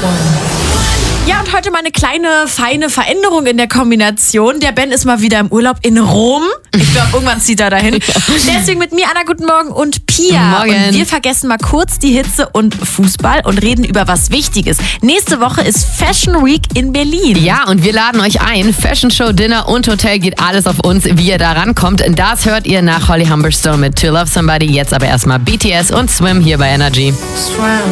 Ja, und heute mal eine kleine, feine Veränderung in der Kombination. Der Ben ist mal wieder im Urlaub in Rom. Ich glaube, irgendwann zieht er dahin. Deswegen mit mir, Anna, guten Morgen, und Pia. Morgen. Und wir vergessen mal kurz die Hitze und Fußball und reden über was Wichtiges. Nächste Woche ist Fashion Week in Berlin. Ja, und wir laden euch ein. Fashion Show, Dinner und Hotel geht alles auf uns, wie ihr da rankommt. Das hört ihr nach Holly Humberstone mit To Love Somebody. Jetzt aber erstmal BTS und Swim hier bei Energy.